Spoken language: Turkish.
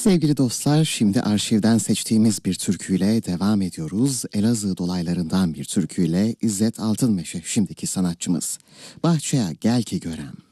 Sevgili dostlar, şimdi arşivden seçtiğimiz bir türküyle devam ediyoruz. Elazığ dolaylarından bir türküyle İzzet Altınmeşe şimdiki sanatçımız. Bahçeye gel ki görem.